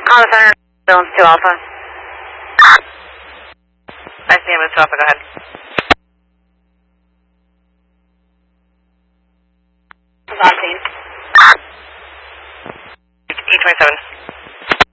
On the center, Dylan 2 Alpha. I see him as 2 Alpha, go ahead. On scene. E27.